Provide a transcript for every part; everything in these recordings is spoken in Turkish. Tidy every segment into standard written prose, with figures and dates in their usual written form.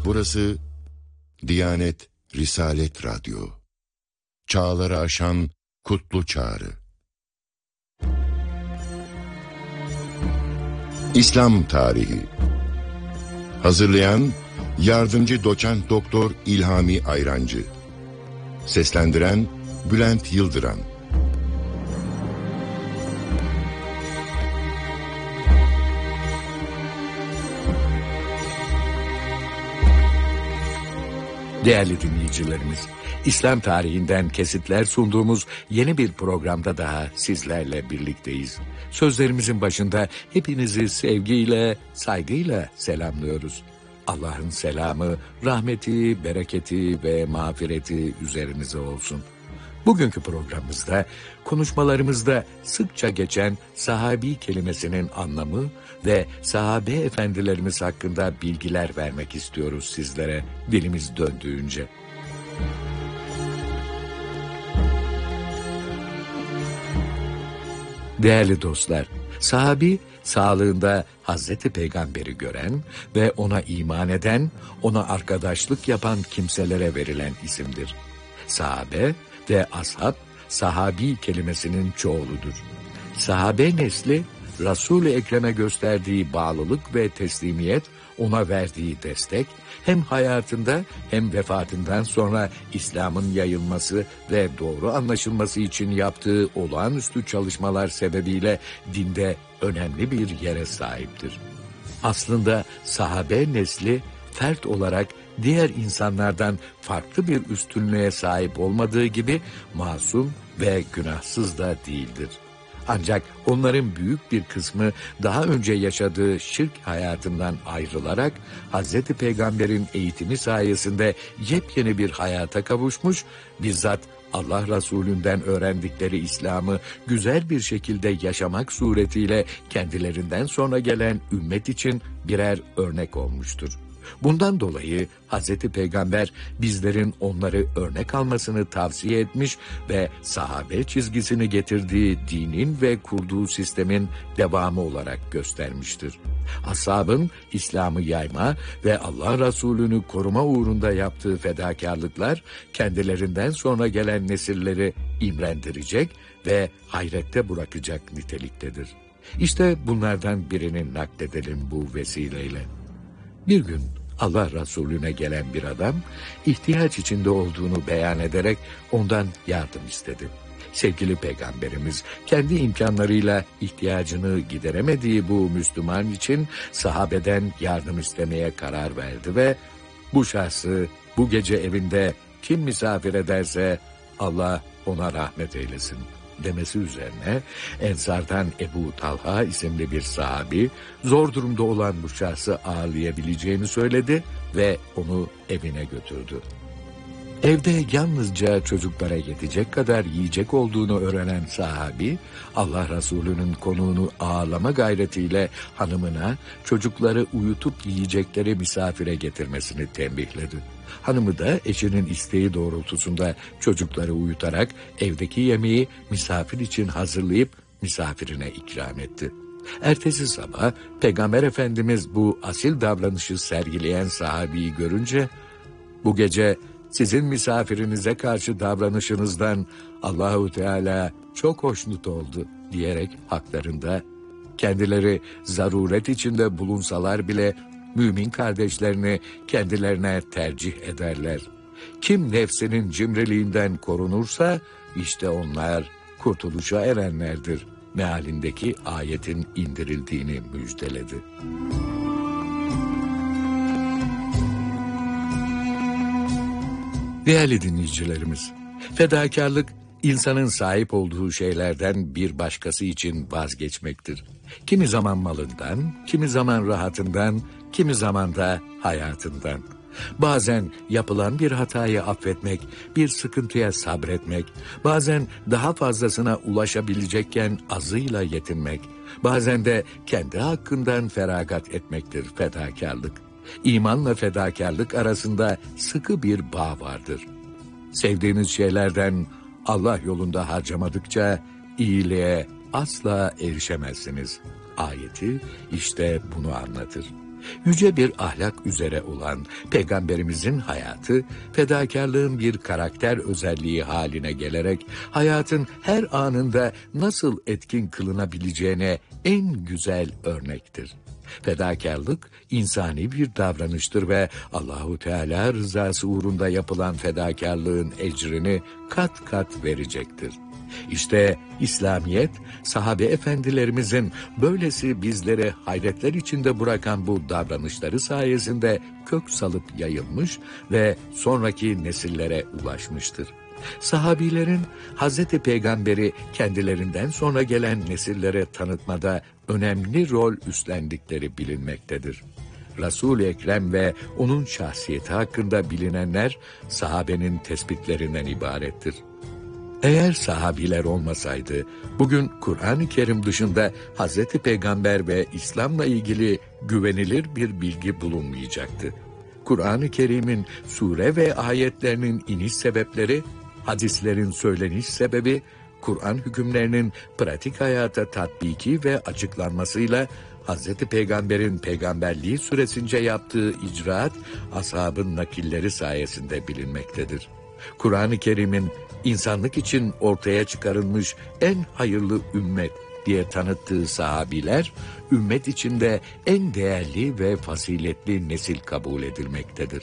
Burası Diyanet Risalet Radyo. Çağları aşan kutlu çağrı. İslam tarihi. Hazırlayan Yardımcı Doçent Doktor İlhami Ayrancı. Seslendiren Bülent Yıldıran. Değerli dinleyicilerimiz, İslam tarihinden kesitler sunduğumuz yeni bir programda daha sizlerle birlikteyiz. Sözlerimizin başında hepinizi sevgiyle, saygıyla selamlıyoruz. Allah'ın selamı, rahmeti, bereketi ve mağfireti üzerinize olsun. Bugünkü programımızda konuşmalarımızda sıkça geçen sahabi kelimesinin anlamı ve sahabe efendilerimiz hakkında bilgiler vermek istiyoruz sizlere dilimiz döndüğünce. Değerli dostlar, sahabi sağlığında Hazreti Peygamber'i gören ve ona iman eden, ona arkadaşlık yapan kimselere verilen isimdir. Sahabe ve ashab, sahabi kelimesinin çoğuludur. Sahabe nesli, Resul-i Ekrem'e gösterdiği bağlılık ve teslimiyet, ona verdiği destek, hem hayatında hem vefatından sonra İslam'ın yayılması ve doğru anlaşılması için yaptığı olağanüstü çalışmalar sebebiyle dinde önemli bir yere sahiptir. Aslında sahabe nesli fert olarak diğer insanlardan farklı bir üstünlüğe sahip olmadığı gibi masum ve günahsız da değildir. Ancak onların büyük bir kısmı daha önce yaşadığı şirk hayatından ayrılarak Hazreti Peygamber'in eğitimi sayesinde yepyeni bir hayata kavuşmuş, bizzat Allah Resulü'nden öğrendikleri İslam'ı güzel bir şekilde yaşamak suretiyle kendilerinden sonra gelen ümmet için birer örnek olmuştur. Bundan dolayı Hazreti Peygamber bizlerin onları örnek almasını tavsiye etmiş ve sahabe çizgisini getirdiği dinin ve kurduğu sistemin devamı olarak göstermiştir. Ashabın İslam'ı yayma ve Allah Resulü'nü koruma uğrunda yaptığı fedakarlıklar kendilerinden sonra gelen nesilleri imrendirecek ve hayrette bırakacak niteliktedir. İşte bunlardan birini nakledelim bu vesileyle. Bir gün Allah Resulüne gelen bir adam ihtiyaç içinde olduğunu beyan ederek ondan yardım istedi. Sevgili Peygamberimiz kendi imkanlarıyla ihtiyacını gideremediği bu Müslüman için sahabeden yardım istemeye karar verdi ve bu şahsı bu gece evinde kim misafir ederse Allah ona rahmet eylesin demesi üzerine Ensar'dan Ebu Talha isimli bir sahabi zor durumda olan bu şahsı ağırlayabileceğini söyledi ve onu evine götürdü. Evde yalnızca çocuklara yetecek kadar yiyecek olduğunu öğrenen sahabi, Allah Resulü'nün konuğunu ağırlama gayretiyle hanımına çocukları uyutup yiyecekleri misafire getirmesini tembihledi. Hanımı da eşinin isteği doğrultusunda çocukları uyutarak evdeki yemeği misafir için hazırlayıp misafirine ikram etti. Ertesi sabah Peygamber Efendimiz bu asil davranışı sergileyen sahabiyi görünce, "Bu gece sizin misafirinize karşı davranışınızdan Allahu Teala çok hoşnut oldu" diyerek haklarında, kendileri zaruret içinde bulunsalar bile mümin kardeşlerini kendilerine tercih ederler. Kim nefsinin cimriliğinden korunursa işte onlar kurtuluşa erenlerdir mealindeki ayetin indirildiğini müjdeledi. Değerli dinleyicilerimiz, fedakarlık insanın sahip olduğu şeylerden bir başkası için vazgeçmektir. Kimi zaman malından, kimi zaman rahatından, kimi zaman da hayatından. Bazen yapılan bir hatayı affetmek, bir sıkıntıya sabretmek, bazen daha fazlasına ulaşabilecekken azıyla yetinmek, bazen de kendi hakkından feragat etmektir fedakarlık. İmanla fedakarlık arasında sıkı bir bağ vardır. Sevdiğiniz şeylerden Allah yolunda harcamadıkça iyiliğe asla erişemezsiniz. Ayeti işte bunu anlatır. Yüce bir ahlak üzere olan Peygamberimizin hayatı, fedakarlığın bir karakter özelliği haline gelerek hayatın her anında nasıl etkin kılınabileceğine en güzel örnektir. Fedakarlık insani bir davranıştır ve Allahu Teala rızası uğrunda yapılan fedakarlığın ecrini kat kat verecektir. İşte İslamiyet, sahabe efendilerimizin böylesi bizleri hayretler içinde bırakan bu davranışları sayesinde kök salıp yayılmış ve sonraki nesillere ulaşmıştır. Sahabilerin Hazreti Peygamber'i kendilerinden sonra gelen nesillere tanıtmada önemli rol üstlendikleri bilinmektedir. Resul-i Ekrem ve onun şahsiyeti hakkında bilinenler sahabenin tespitlerinden ibarettir. Eğer sahabiler olmasaydı, bugün Kur'an-ı Kerim dışında Hazreti Peygamber ve İslam'la ilgili güvenilir bir bilgi bulunmayacaktı. Kur'an-ı Kerim'in sure ve ayetlerinin iniş sebepleri, hadislerin söyleniş sebebi, Kur'an hükümlerinin pratik hayata tatbiki ve açıklanmasıyla Hazreti Peygamber'in peygamberliği süresince yaptığı icraat, ashabın nakilleri sayesinde bilinmektedir. Kur'an-ı Kerim'in insanlık için ortaya çıkarılmış en hayırlı ümmet diye tanıttığı sahabiler, ümmet içinde en değerli ve faziletli nesil kabul edilmektedir.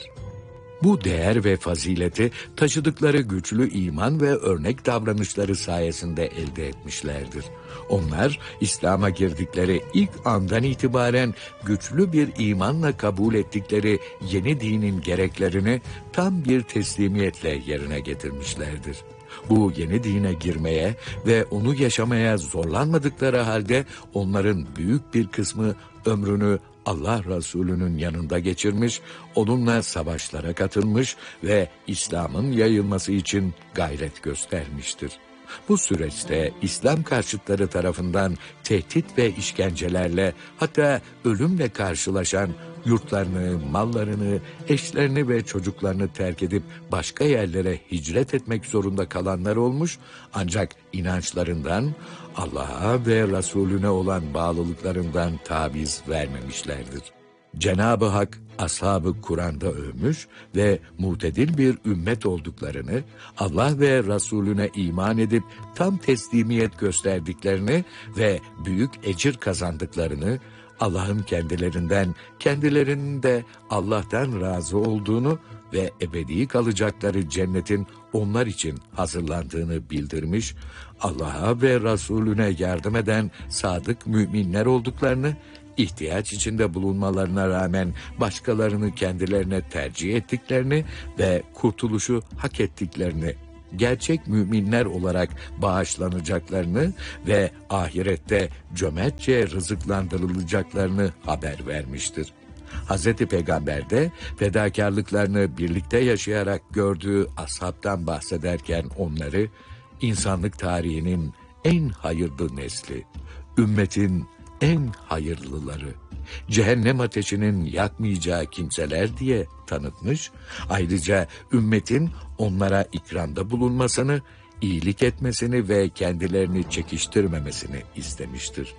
Bu değer ve fazileti taşıdıkları güçlü iman ve örnek davranışları sayesinde elde etmişlerdir. Onlar, İslam'a girdikleri ilk andan itibaren güçlü bir imanla kabul ettikleri yeni dinin gereklerini tam bir teslimiyetle yerine getirmişlerdir. Bu yeni dine girmeye ve onu yaşamaya zorlanmadıkları halde onların büyük bir kısmı ömrünü Allah Resulü'nün yanında geçirmiş, onunla savaşlara katılmış ve İslam'ın yayılması için gayret göstermiştir. Bu süreçte İslam karşıtları tarafından tehdit ve işkencelerle, hatta ölümle karşılaşan, yurtlarını, mallarını, eşlerini ve çocuklarını terk edip başka yerlere hicret etmek zorunda kalanlar olmuş, ancak inançlarından, Allah'a ve Resulüne olan bağlılıklarından taviz vermemişlerdir. Cenab-ı Hak ashab-ı Kur'an'da övmüş ve mutedil bir ümmet olduklarını, Allah ve Resulüne iman edip tam teslimiyet gösterdiklerini ve büyük ecir kazandıklarını, Allah'ın kendilerinin de Allah'tan razı olduğunu ve ebedi kalacakları cennetin onlar için hazırlandığını bildirmiş, Allah'a ve Resulüne yardım eden sadık müminler olduklarını, ihtiyaç içinde bulunmalarına rağmen başkalarını kendilerine tercih ettiklerini ve kurtuluşu hak ettiklerini, gerçek müminler olarak bağışlanacaklarını ve ahirette cömertçe rızıklandırılacaklarını haber vermiştir. Hazreti Peygamber de fedakarlıklarını birlikte yaşayarak gördüğü ashabtan bahsederken onları insanlık tarihinin en hayırlı nesli, ümmetin en hayırlıları, cehennem ateşinin yakmayacağı kimseler diye tanıtmış, ayrıca ümmetin onlara ikramda bulunmasını, iyilik etmesini ve kendilerini çekiştirmemesini istemiştir.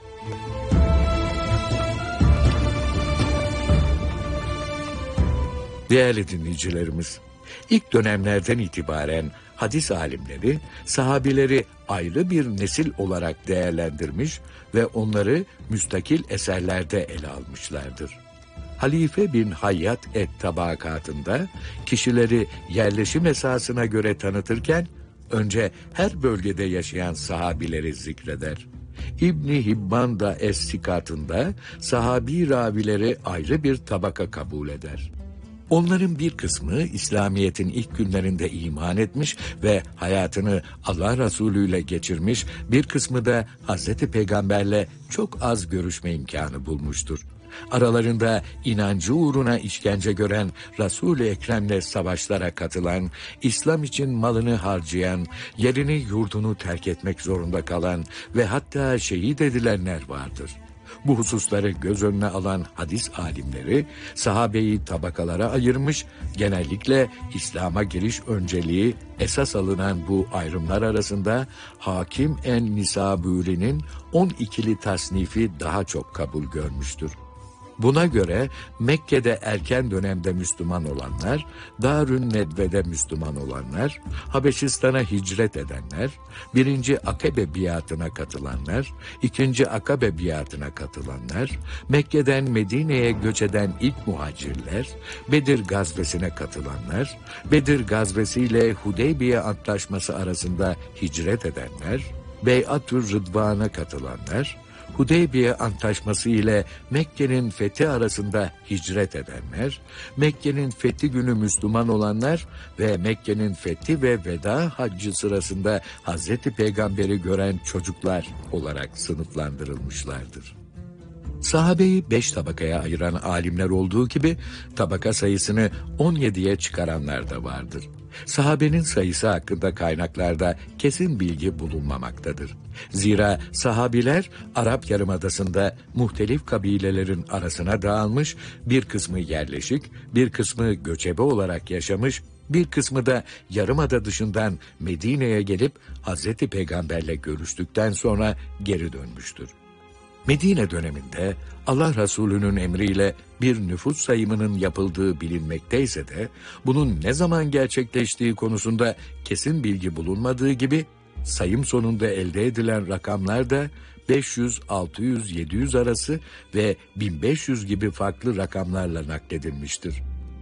Değerli dinleyicilerimiz, ilk dönemlerden itibaren hadis alimleri, sahabileri ayrı bir nesil olarak değerlendirmiş ve onları müstakil eserlerde ele almışlardır. Halife bin Hayyat et-Tabakatında kişileri yerleşim esasına göre tanıtırken, önce her bölgede yaşayan sahabileri zikreder. İbn-i Hibban da Es-Sikat'ında sahabi ravileri ayrı bir tabaka kabul eder. Onların bir kısmı İslamiyet'in ilk günlerinde iman etmiş ve hayatını Allah Resulü ile geçirmiş, bir kısmı da Hazreti Peygamberle çok az görüşme imkanı bulmuştur. Aralarında inancı uğruna işkence gören, Resul-i Ekrem'le savaşlara katılan, İslam için malını harcayan, yerini yurdunu terk etmek zorunda kalan ve hatta şehit edilenler vardır. Bu hususları göz önüne alan hadis alimleri, sahabeyi tabakalara ayırmış, genellikle İslam'a giriş önceliği esas alınan bu ayrımlar arasında Hakim en-Nisaburi'nin 12'li tasnifi daha çok kabul görmüştür. Buna göre Mekke'de erken dönemde Müslüman olanlar, Darün Nedve'de Müslüman olanlar, Habeşistan'a hicret edenler, 1. Akabe biatına katılanlar, 2. Akabe biatına katılanlar, Mekke'den Medine'ye göç eden ilk muhacirler, Bedir gazvesine katılanlar, Bedir gazvesiyle Hudeybiye Antlaşması arasında hicret edenler, Beyat-ı Rıdvan'a katılanlar, Hudeybiye Antlaşması ile Mekke'nin fethi arasında hicret edenler, Mekke'nin fethi günü Müslüman olanlar ve Mekke'nin fethi ve veda haccı sırasında Hazreti Peygamber'i gören çocuklar olarak sınıflandırılmışlardır. Sahabeyi 5 tabakaya ayıran alimler olduğu gibi tabaka sayısını 17'ye çıkaranlar da vardır. Sahabenin sayısı hakkında kaynaklarda kesin bilgi bulunmamaktadır. Zira sahabiler Arap Yarımadası'nda muhtelif kabilelerin arasına dağılmış, bir kısmı yerleşik, bir kısmı göçebe olarak yaşamış, bir kısmı da Yarımada dışından Medine'ye gelip Hazreti Peygamber'le görüştükten sonra geri dönmüştür. Medine döneminde Allah Resulü'nün emriyle bir nüfus sayımının yapıldığı bilinmekteyse de bunun ne zaman gerçekleştiği konusunda kesin bilgi bulunmadığı gibi sayım sonunda elde edilen rakamlar da 500, 600, 700 arası ve 1500 gibi farklı rakamlarla nakledilmiştir.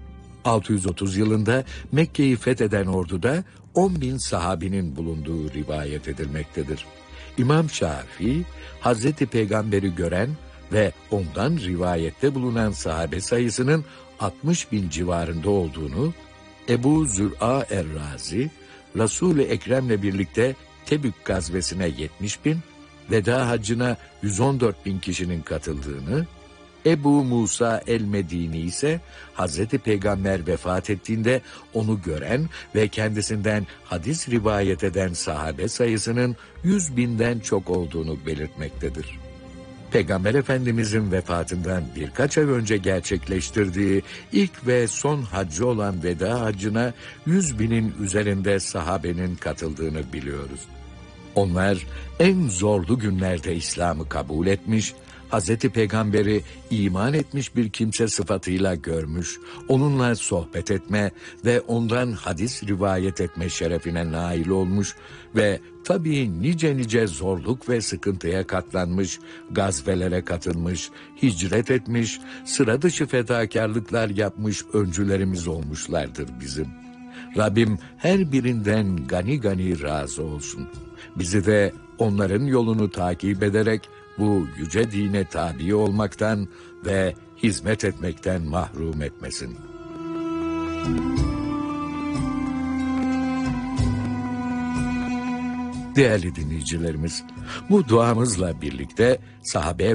630 yılında Mekke'yi fetheden orduda 10.000 sahabinin bulunduğu rivayet edilmektedir. İmam Şafii, Hazreti Peygamber'i gören ve ondan rivayette bulunan sahabe sayısının 60.000 civarında olduğunu, Ebu Zür'a Er-Razi, Resul-i Ekrem'le birlikte Tebük gazvesine 70.000, veda haccına 114.000 kişinin katıldığını, Ebu Musa el-Medini ise Hazreti Peygamber vefat ettiğinde onu gören ve kendisinden hadis rivayet eden sahabe sayısının 100.000'den çok olduğunu belirtmektedir. Peygamber Efendimizin vefatından birkaç ay önce gerçekleştirdiği ilk ve son haccı olan veda haccına 100.000'in üzerinde sahabenin katıldığını biliyoruz. Onlar en zorlu günlerde İslam'ı kabul etmiş, Hazreti Peygamber'i iman etmiş bir kimse sıfatıyla görmüş, onunla sohbet etme ve ondan hadis rivayet etme şerefine nail olmuş ve tabii nice zorluk ve sıkıntıya katlanmış, gazvelere katılmış, hicret etmiş, sıra dışı fedakarlıklar yapmış öncülerimiz olmuşlardır bizim. Rabbim her birinden gani gani razı olsun. Bizi de onların yolunu takip ederek bu yüce dine tabi olmaktan ve hizmet etmekten mahrum etmesin. Değerli dinleyicilerimiz, bu duamızla birlikte sahabe